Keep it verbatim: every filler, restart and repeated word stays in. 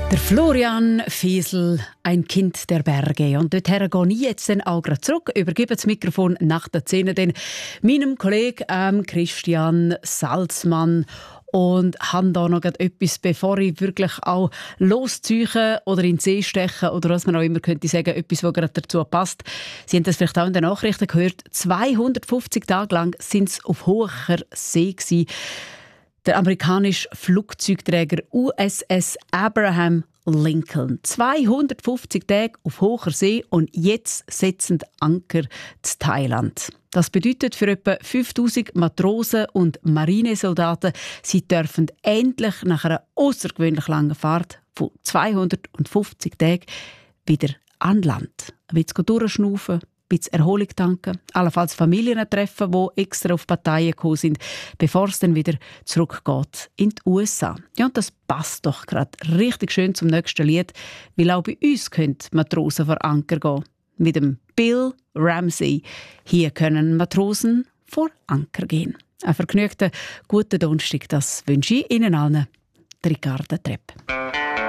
Der Florian Fiesel, ein Kind der Berge. Und dorthin gehe ich jetzt dann auch gerade zurück, übergebe das Mikrofon nach der Szene dann meinem Kollegen ähm, Christian Salzmann. Und habe da noch etwas, bevor ich wirklich auch losziehe oder in den See steche oder was man auch immer könnte sagen, etwas, was gerade dazu passt. Sie haben das vielleicht auch in den Nachrichten gehört. zweihundertfünfzig Tage lang sind sie auf hoher See gewesen. Der amerikanische Flugzeugträger U S S Abraham Lincoln. zweihundertfünfzig Tage auf hoher See und jetzt setzen Anker in Thailand. Das bedeutet für etwa fünftausend Matrosen und Marinesoldaten, sie dürfen endlich nach einer außergewöhnlich langen Fahrt von zweihundertfünfzig Tagen wieder an Land. Ein bisschen durchschnaufen, ein bisschen Erholung tanken, allenfalls Familien treffen, die extra auf Parteien gekommen sind, bevor es dann wieder zurückgeht in die U S A. Ja, und das passt doch gerade richtig schön zum nächsten Lied, weil auch bei uns können Matrosen vor Anker gehen. Mit dem Bill Ramsey. Hier können Matrosen vor Anker gehen. Ein vergnügten guten Donnerstag, das wünsche ich Ihnen allen. Ricarda Trepp.